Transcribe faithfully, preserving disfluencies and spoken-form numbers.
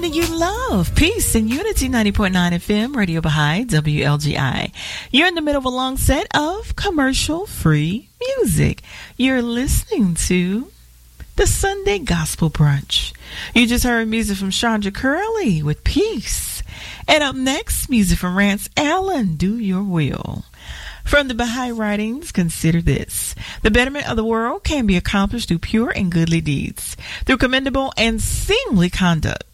sending you love, peace, and unity. ninety point nine F M, Radio Baha'i, W L G I. You're in the middle of a long set of commercial-free music. You're listening to the Sunday Gospel Brunch. You just heard music from Chandra Curley with Peace. And up next, music from Rance Allen, Do Your Will. From the Baha'i writings, consider this. The betterment of the world can be accomplished through pure and goodly deeds, through commendable and seemly conduct.